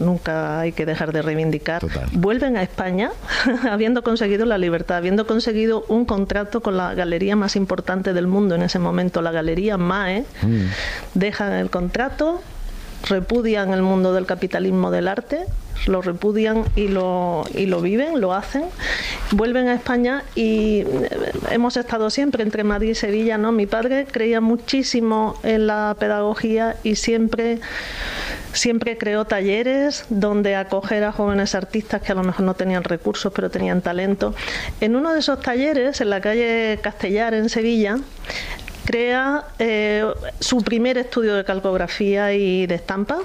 nunca hay que dejar de reivindicar. Total. Vuelven a España habiendo conseguido la libertad, habiendo conseguido un contrato con la galería más importante del mundo en ese momento, la Galería MAE. Dejan el contrato, repudian el mundo del capitalismo del arte, lo repudian y lo viven, lo hacen, vuelven a España y hemos estado siempre entre Madrid y Sevilla, ¿no? Mi padre creía muchísimo en la pedagogía y siempre creó talleres donde acoger a jóvenes artistas que a lo mejor no tenían recursos pero tenían talento. En uno de esos talleres, en la calle Castellar en Sevilla, crea su primer estudio de calcografía y de estampa.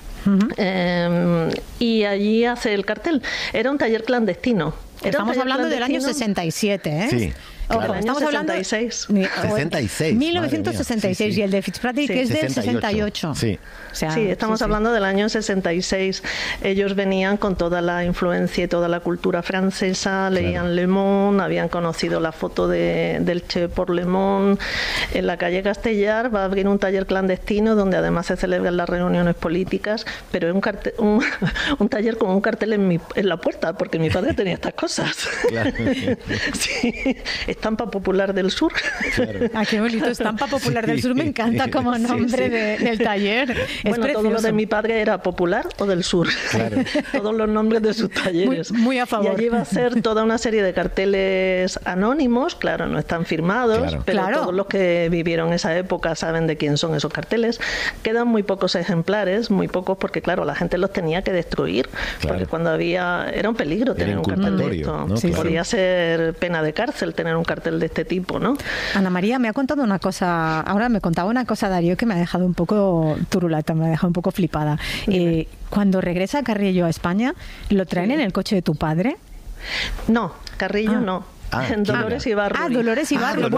Y allí hace el cartel. Era un taller clandestino. Estamos hablando del año 67, ¿eh? Sí. Claro, estamos hablando 66. 66. 1966 y el de Fitzpatrick es del 68. Sí. O sea, sí, estamos hablando del año 66. Ellos venían con toda la influencia y toda la cultura francesa, leían Le Monde, habían conocido la foto del Che por Le Monde. En la calle Castellar va a abrir un taller clandestino donde además se celebran las reuniones políticas, pero es un taller con un cartel en la puerta, porque mi padre tenía estas cosas. Claro. Sí. Estampa Popular del Sur. Claro. Ah, qué bonito, Estampa Popular del Sur, me encanta como nombre del taller. Bueno, todo lo de mi padre era popular o del sur. Claro. Todos los nombres de sus talleres. Muy a favor. Y allí va a ser toda una serie de carteles anónimos, claro, no están firmados, pero todos los que vivieron esa época saben de quién son esos carteles. Quedan muy pocos ejemplares, muy pocos porque, claro, la gente los tenía que destruir, porque cuando era un peligro tener un cartel de esto. ¿no? Sí, podía ser pena de cárcel tener un cartel de este tipo, ¿no? Ana María, me ha contado una cosa, ahora me contaba una cosa Darío que me ha dejado un poco turulata, me ha dejado un poco flipada. Cuando regresa Carrillo a España, ¿lo traen en el coche de tu padre? No, Carrillo no. Dolores Ibarruri. Dolores Ibarruri.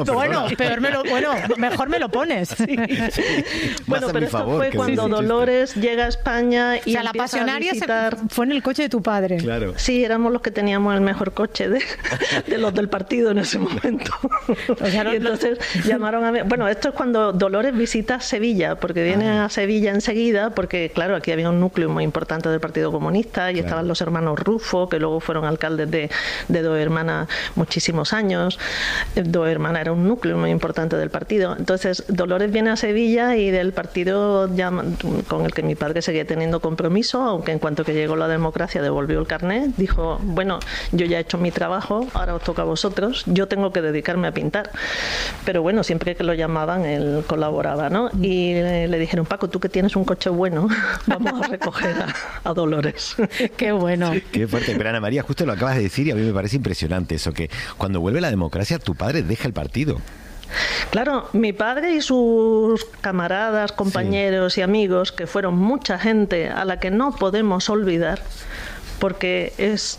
Bueno, mejor me lo pones. Sí. Bueno, pero esto fue cuando Dolores llega a España y la pasionaria fue en el coche de tu padre. Claro. Sí, éramos los que teníamos el mejor coche de los del partido en ese momento. Y entonces llamaron a mí. Bueno, esto es cuando Dolores visita Sevilla, porque viene a Sevilla enseguida, porque claro, aquí había un núcleo muy importante del Partido Comunista y estaban los hermanos Rufo, que luego fueron alcaldes de Dos Hermanas muchísimos años. Dos Hermanas era un núcleo muy importante del partido. Entonces Dolores viene a Sevilla y del partido con el que mi padre seguía teniendo compromiso, aunque en cuanto que llegó la democracia devolvió el carnet, dijo, bueno, yo ya he hecho mi trabajo, ahora os toca a vosotros, yo tengo que dedicarme a pintar. Pero bueno, siempre que lo llamaban él colaboraba, ¿no? Y le dijeron, Paco, tú que tienes un coche bueno, vamos a recoger a Dolores. Qué bueno. Sí. Qué fuerte. Pero Ana María, justo lo acabas de decir y a mí me parece impresionante eso, que cuando vuelve la democracia tu padre deja el partido. Claro, mi padre y sus camaradas, compañeros y amigos, que fueron mucha gente a la que no podemos olvidar, porque es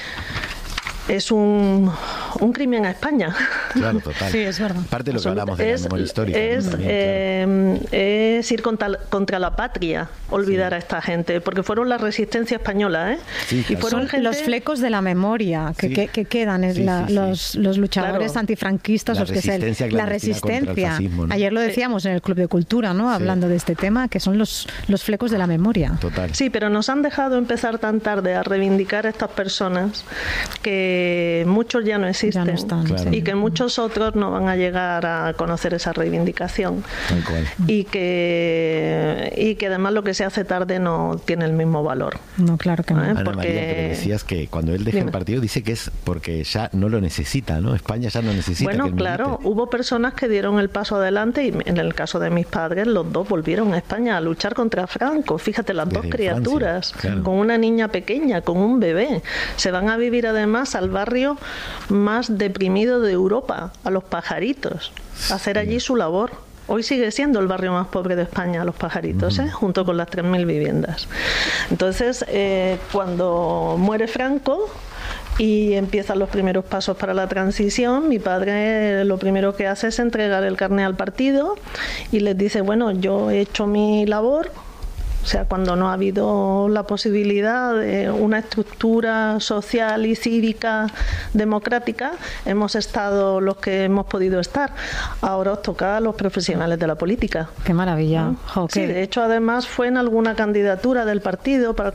un crimen a España. Claro, total. Sí, es verdad. Parte de lo que hablamos de la memoria histórica. Es ir contra la patria, olvidar a esta gente, porque fueron la resistencia española, ¿eh? Sí, claro. Y fueron son los flecos de la memoria que quedan, los luchadores antifranquistas, la resistencia. Ayer lo decíamos en el Club de Cultura, ¿no? Hablando de este tema, que son los flecos de la memoria. Total. Sí, pero nos han dejado empezar tan tarde a reivindicar a estas personas que muchos ya no existen, ya no están, y que muchos otros no van a llegar a conocer esa reivindicación, y que además lo que se hace tarde no tiene el mismo valor. No, claro que no. Ana María, pero decías que cuando él deja el partido dice que es porque ya no lo necesita, ¿no? España ya no necesita. Bueno, claro, hubo personas que dieron el paso adelante y en el caso de mis padres los dos volvieron a España a luchar contra Franco. Fíjate, las dos criaturas, con una niña pequeña, con un bebé, se van a vivir además al barrio más deprimido de Europa, a Los Pajaritos, a hacer allí su labor. Hoy sigue siendo el barrio más pobre de España, Los Pajaritos, junto con las 3.000 viviendas. Entonces, cuando muere Franco y empiezan los primeros pasos para la transición, mi padre lo primero que hace es entregar el carnet al partido y les dice, bueno, yo he hecho mi labor. O sea, cuando no ha habido la posibilidad de una estructura social y cívica democrática, hemos estado los que hemos podido estar. Ahora os toca a los profesionales de la política. Qué maravilla. Sí, de hecho, además fue en alguna candidatura del partido para